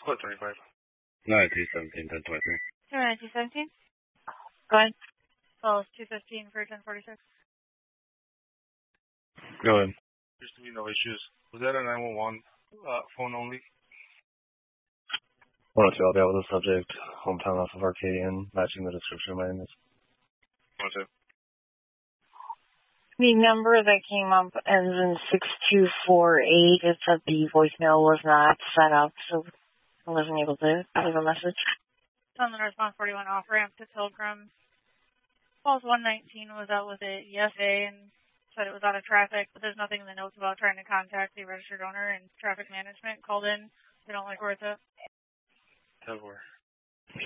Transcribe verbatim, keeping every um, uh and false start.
Split thirty-five. nine two seventeen, ten twenty-three. nine two seventeen. Go ahead. Well, it's two fifteen for ten forty-six. Go ahead. There's to be no issues. Was that a nine one one uh, phone only? one oh two, I'll be out with the subject. Hometown off of Arcadian, matching the description of my name is. one oh two. The number that came up ends in six two four eight. It said the voicemail was not set up, so I wasn't able to leave a message. On the response forty-one off ramp to Pilgrim. Calls one nineteen was out with it yesterday and said it was out of traffic, but there's nothing in the notes about trying to contact the registered owner, and traffic management called in. They don't like where it's at. Tell where.